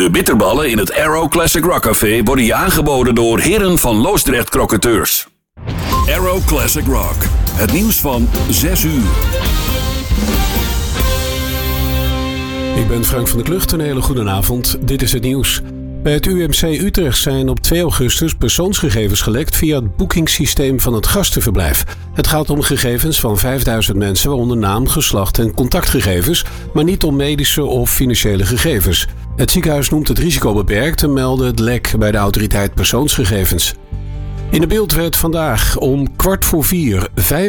De bitterballen in het Arrow Classic Rock Café worden je aangeboden door Heren van Loosdrecht Crocateurs. Arrow Classic Rock. Het nieuws van 6 uur. Ik ben Frank van der Klucht. Een hele goede avond. Dit is het nieuws. Bij het UMC Utrecht zijn op 2 augustus persoonsgegevens gelekt via het boekingssysteem van het gastenverblijf. Het gaat om gegevens van 5000 mensen, waaronder naam, geslacht en contactgegevens, maar niet om medische of financiële gegevens. Het ziekenhuis noemt het risico beperkt en meldde het lek bij de autoriteit persoonsgegevens. In de Beeld werd vandaag om 3:15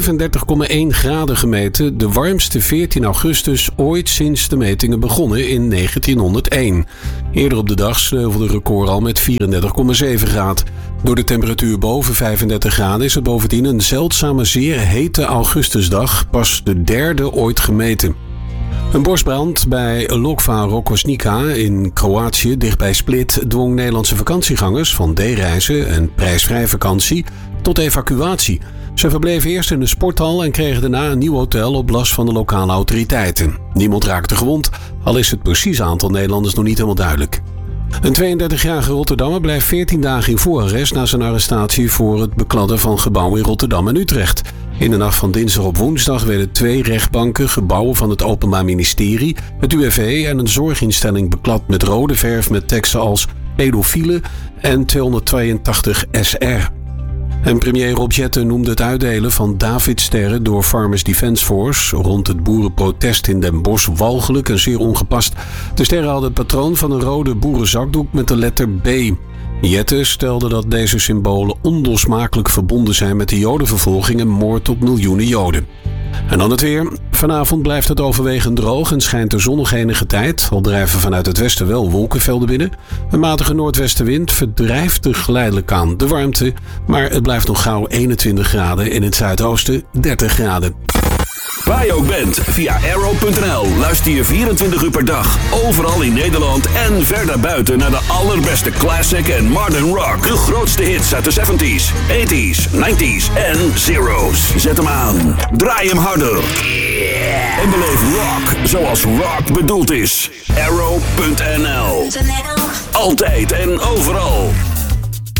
35,1 graden gemeten, de warmste 14 augustus ooit sinds de metingen begonnen in 1901. Eerder op de dag sneuvelde de record al met 34,7 graden. Door de temperatuur boven 35 graden is het bovendien een zeldzame zeer hete augustusdag, pas de derde ooit gemeten. Een bosbrand bij Lokva Rokosnica in Kroatië, dichtbij Split, dwong Nederlandse vakantiegangers van D-reizen en prijsvrij vakantie tot evacuatie. Ze verbleven eerst in een sporthal en kregen daarna een nieuw hotel op last van de lokale autoriteiten. Niemand raakte gewond, al is het precieze aantal Nederlanders nog niet helemaal duidelijk. Een 32-jarige Rotterdammer blijft 14 dagen in voorarrest na zijn arrestatie voor het bekladden van gebouwen in Rotterdam en Utrecht. In de nacht van dinsdag op woensdag werden 2 rechtbanken, gebouwen van het Openbaar Ministerie, het UWV en een zorginstelling beklad met rode verf met teksten als pedofielen en 282 SR. En premier Rob Jetten noemde het uitdelen van Davidsterren door Farmers Defence Force rond het boerenprotest in Den Bosch walgelijk en zeer ongepast. De sterren hadden het patroon van een rode boerenzakdoek met de letter B. Jetten stelde dat deze symbolen onlosmakelijk verbonden zijn met de jodenvervolging en moord op miljoenen joden. En dan het weer. Vanavond blijft het overwegend droog en schijnt de zon nog enige tijd. Al drijven vanuit het westen wel wolkenvelden binnen. Een matige noordwestenwind verdrijft er geleidelijk aan de warmte. Maar het blijft nog gauw 21 graden. In het zuidoosten 30 graden. Waar je ook bent, via Arrow.nl luister je 24 uur per dag. Overal in Nederland en verder buiten naar de allerbeste classic en modern rock. De grootste hits uit de 70s, 80s, 90s en zeros. Zet hem aan, draai hem harder. En beleef rock zoals rock bedoeld is. Arrow.nl. Altijd en overal.